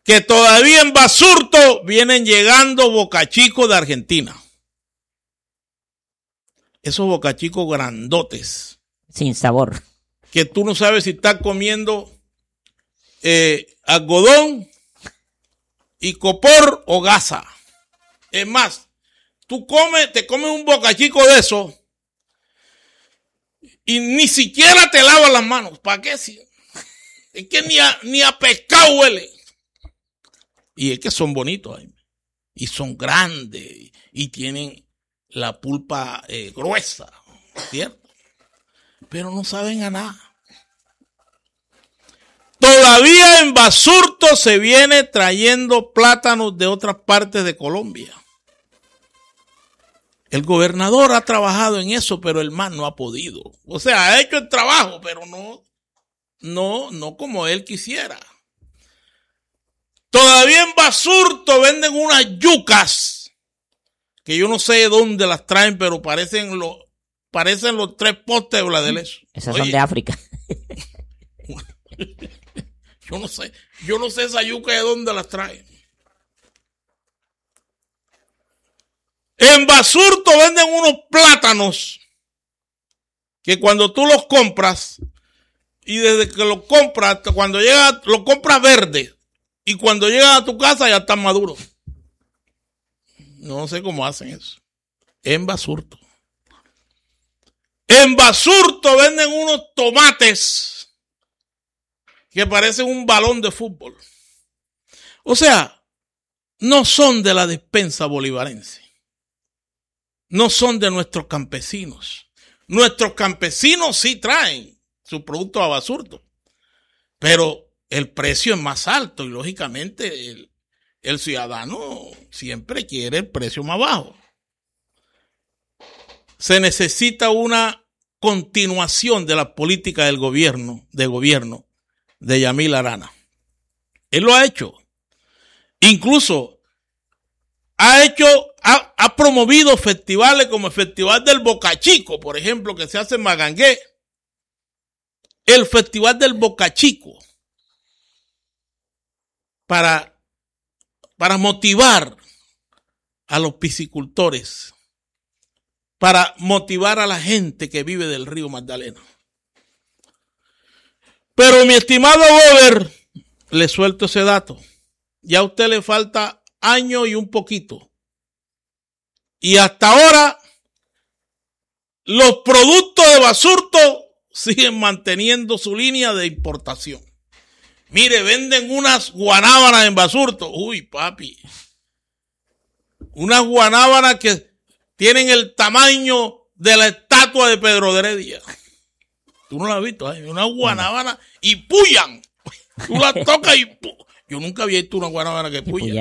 que todavía en Basurto vienen llegando bocachicos de Argentina. Esos bocachicos grandotes. Sin sabor. Que tú no sabes si estás comiendo algodón y copor o gasa. Es más, te comes un bocachico de eso y ni siquiera te lavas las manos. ¿Para qué? Es que ni a pescado huele. Y es que son bonitos. Y son grandes. Y tienen la pulpa gruesa. ¿Cierto? Pero no saben a nada. Todavía en Basurto se viene trayendo plátanos de otras partes de Colombia. El gobernador ha trabajado en eso, pero el MAS no ha podido. O sea, ha hecho el trabajo, pero no como él quisiera. Todavía en Basurto venden unas yucas, que yo no sé de dónde las traen, pero parecen los 3 postes de Bladelés. Esas son de África. Yo no sé esa yuca de dónde las traen. En Basurto venden unos plátanos que cuando tú los compras, y desde que los compras, cuando llega, lo compras verde, y cuando llegas a tu casa ya están maduros. No sé cómo hacen eso. En Basurto. En Basurto venden unos tomates que parecen un balón de fútbol. O sea, no son de la despensa bolivarense. No son de nuestros campesinos. Nuestros campesinos sí traen sus productos a Basurto, pero el precio es más alto y lógicamente el ciudadano siempre quiere el precio más bajo. Se necesita una continuación de la política del gobierno de Yamil Arana. Él lo ha hecho. Incluso ha promovido festivales como el Festival del Bocachico, por ejemplo, que se hace en Magangué. El Festival del Bocachico. Para motivar a los piscicultores, para motivar a la gente que vive del río Magdalena. Pero mi estimado Gober, le suelto ese dato. Ya a usted le falta año y un poquito. Y hasta ahora, los productos de Basurto siguen manteniendo su línea de importación. Mire, venden unas guanábanas en Basurto. Uy, papi. Unas guanábanas que tienen el tamaño de la estatua de Pedro de Heredia. Tú no la has visto, ¿eh? Unas guanábanas y pullan. Tú las tocas y yo nunca había visto una guanábana que puya.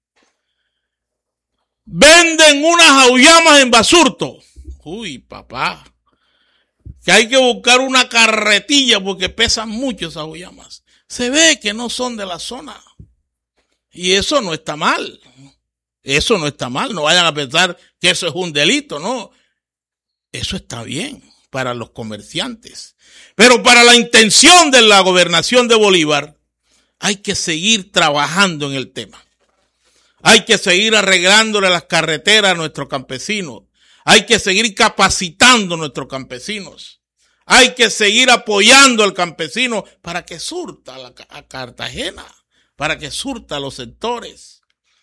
Venden unas auyamas en Basurto. Uy, papá. Que hay que buscar una carretilla porque pesan mucho esas auyamas. Se ve que no son de la zona. Y eso no está mal. Eso no está mal. No vayan a pensar que eso es un delito, no. Eso está bien para los comerciantes. Pero para la intención de la gobernación de Bolívar, hay que seguir trabajando en el tema. Hay que seguir arreglándole las carreteras a nuestros campesinos. Hay que seguir capacitando a nuestros campesinos. Hay que seguir apoyando al campesino para que surta a Cartagena, para que surta a los sectores.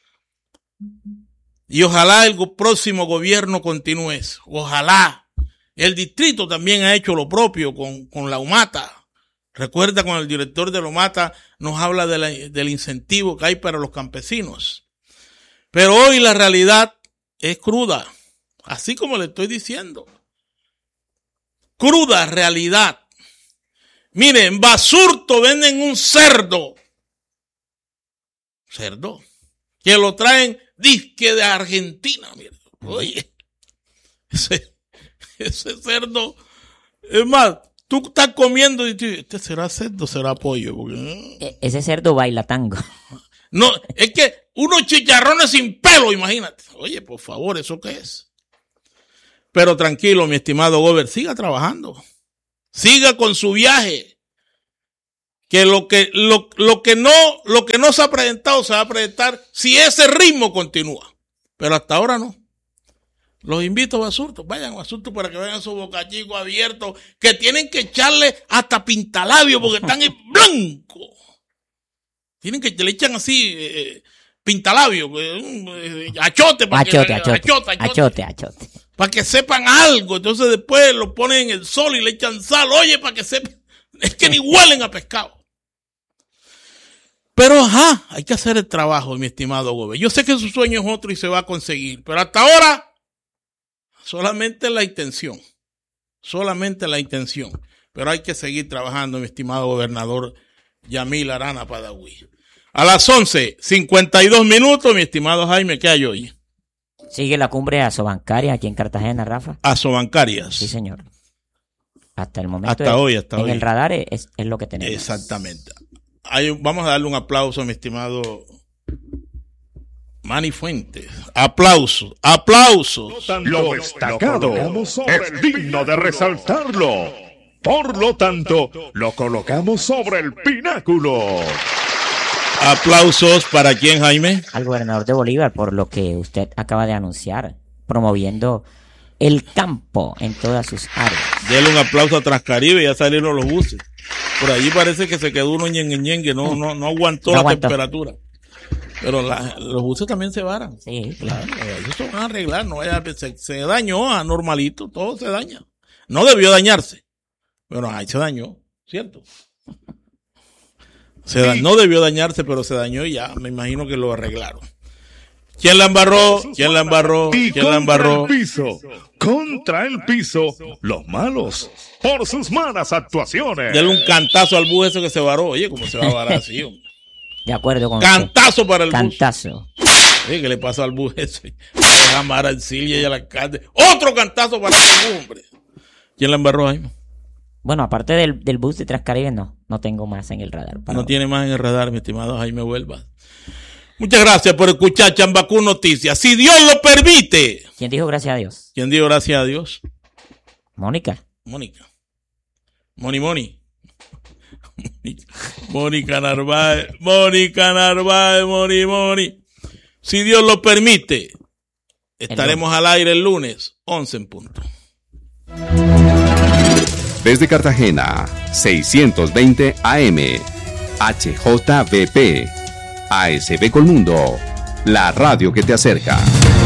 Y ojalá el próximo gobierno continúe eso. Ojalá. El distrito también ha hecho lo propio con la UMATA. Recuerda, con el director de la UMATA nos habla del incentivo que hay para los campesinos. Pero hoy la realidad es cruda, así como le estoy diciendo. Cruda realidad. Miren, en Basurto venden un cerdo, que lo traen disque de Argentina. Miren. Oye, ese cerdo, es más, tú estás comiendo y dices, ¿este será cerdo o será pollo? Porque, ese cerdo baila tango. No, es que unos chicharrones sin pelo, imagínate. Oye, por favor, ¿eso qué es? Pero tranquilo, mi estimado Gober, siga trabajando. Siga con su viaje. que lo que no se ha presentado se va a presentar si ese ritmo continúa. Pero hasta ahora no. Los invito a Basurto, vayan a Basurto para que vean esos bocachicos abiertos que tienen que echarle hasta pintalabios porque están en blanco. Tienen que le echan así pintalabios, achote para que sepan algo. Entonces después lo ponen en el sol y le echan sal, oye, para que sepan. Es que ni huelen a pescado. Pero hay que hacer el trabajo, mi estimado Gobe. Yo sé que su sueño es otro y se va a conseguir, pero hasta ahora solamente la intención. Pero hay que seguir trabajando, mi estimado gobernador Yamil Arana Padawi. A las 11:52, mi estimado Jaime, ¿qué hay hoy? Sigue la cumbre Asobancarias aquí en Cartagena, Rafa. Asobancarias. Sí, señor. Hasta el momento. Hasta hoy. En el radar es lo que tenemos. Exactamente. Vamos a darle un aplauso a mi estimado Manny Fuentes. Aplausos. Lo destacado es digno de resaltarlo. Por lo tanto, lo colocamos sobre el pináculo. Aplausos para quién, Jaime. Al gobernador de Bolívar por lo que usted acaba de anunciar, promoviendo el campo en todas sus áreas. Dele un aplauso a Transcaribe, ya salieron los buses. Por allí parece que se quedó uno ñengue, no aguantó la temperatura. Pero los buses también se varan. Sí, claro. Eso se van a arreglar, no vaya, se dañó normalito, todo se daña. No debió dañarse, pero ahí se dañó, ¿cierto? No debió dañarse, pero se dañó y ya, me imagino que lo arreglaron. ¿Quién la embarró? Contra el piso, los malos, por sus malas actuaciones. Dale un cantazo al bus ese que se varó. Oye, ¿cómo se va a varar así, hombre? De acuerdo con cantazo usted. Para el cantazo. Bus. ¿Qué le pasa al bus ese? A Mara Encilia y al alcalde. Otro cantazo para el bus, hombre. ¿Quién la embarró ahí? Bueno, aparte del bus de Transcaribe, no tengo más en el radar. No tiene más en el radar, mi estimado Jaime Huelva. Muchas gracias por escuchar Chambacú Noticias. Si Dios lo permite. ¿Quién dijo gracias a Dios? ¿Quién dijo gracias a Dios? Mónica. Mónica Narváez. Si Dios lo permite, estaremos al aire el lunes, 11 en punto. Desde Cartagena, 620 AM, HJBP, ASB Colmundo, la radio que te acerca.